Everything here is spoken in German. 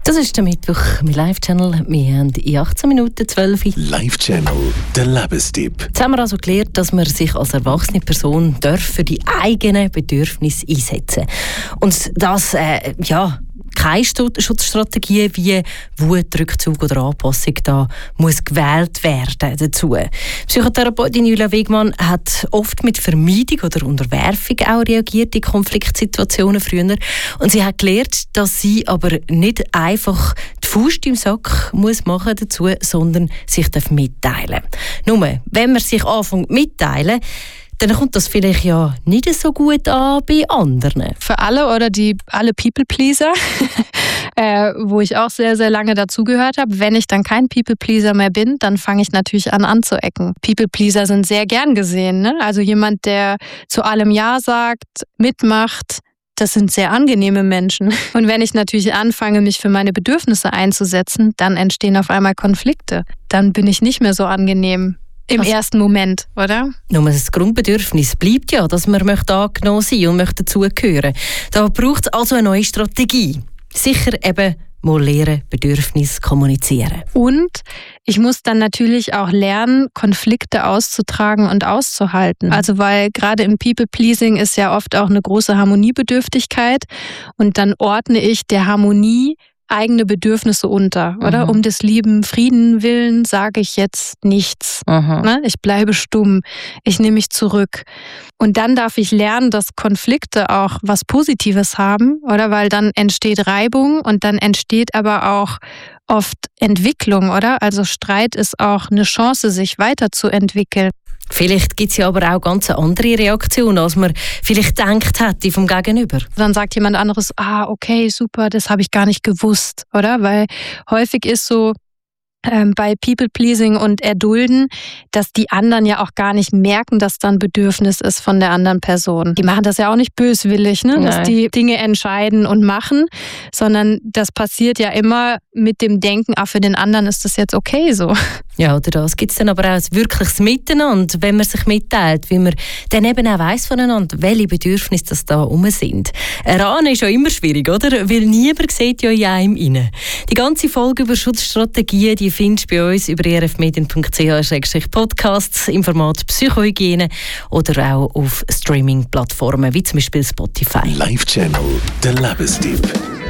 Das ist der Mittwoch mit Live-Channel. Wir haben in 18 Minuten 12 Live-Channel, der Lebenstipp. Jetzt haben wir also gelernt, dass man sich als erwachsene Person für die eigenen Bedürfnisse einsetzen darf. Und das, keine Schutzstrategie wie Wut, Rückzug oder Anpassung da muss gewählt werden dazu. Psychotherapeutin Julia Wegmann hat oft mit Vermeidung oder Unterwerfung auch reagiert in Konfliktsituationen früher. Und sie hat gelernt, dass sie aber nicht einfach die Faust im Sack muss machen dazu, sondern sich mitteilen darf. Nur, wenn man sich anfängt mitteilen, dann kommt das vielleicht ja nicht so gut an bei anderen. Für alle oder alle People-Pleaser, wo ich auch sehr, sehr lange dazugehört habe. Wenn ich dann kein People-Pleaser mehr bin, dann fange ich natürlich an anzuecken. People-Pleaser sind sehr gern gesehen, ne? Also jemand, der zu allem Ja sagt, mitmacht, das sind sehr angenehme Menschen. Und wenn ich natürlich anfange, mich für meine Bedürfnisse einzusetzen, dann entstehen auf einmal Konflikte. Dann bin ich nicht mehr so angenehm. Im ersten Moment, oder? Nur das Grundbedürfnis bleibt ja, dass man angenommen sein und dazugehören. Da braucht es also eine neue Strategie. Sicher eben mal lernen, Bedürfnisse kommunizieren. Und ich muss dann natürlich auch lernen, Konflikte auszutragen und auszuhalten. Also weil gerade im People-Pleasing ist ja oft auch eine große Harmoniebedürftigkeit. Und dann ordne ich der Harmonie eigene Bedürfnisse unter, oder? Um des lieben Frieden willen sage ich jetzt nichts. Ne? Ich bleibe stumm. Ich nehme mich zurück. Und dann darf ich lernen, dass Konflikte auch was Positives haben, oder? Weil dann entsteht Reibung und dann entsteht aber auch oft Entwicklung, oder? Also Streit ist auch eine Chance, sich weiterzuentwickeln. Vielleicht gibt es ja aber auch ganz andere Reaktionen, als man vielleicht gedacht hätte vom Gegenüber. Dann sagt jemand anderes, okay, super, das habe ich gar nicht gewusst, oder? Weil häufig ist so bei People-Pleasing und Erdulden, dass die anderen ja auch gar nicht merken, dass da ein Bedürfnis ist von der anderen Person. Die machen das ja auch nicht böswillig, ne? Dass die Dinge entscheiden und machen, sondern das passiert ja immer mit dem Denken, für den anderen ist das jetzt okay so. Ja, oder das gibt es dann aber auch ein wirkliches Miteinander, wenn man sich mitteilt, wie man dann eben auch weiss voneinander, welche Bedürfnisse das da rum sind. Erahnen ist ja immer schwierig, oder? Weil niemand sieht ja in einem rein. Die ganze Folge über Schutzstrategien, die findest du bei uns über erfmedien.ch/podcasts im Format Psychohygiene oder auch auf Streaming-Plattformen wie zum Beispiel Spotify. Live-Channel, der Lebenstipp.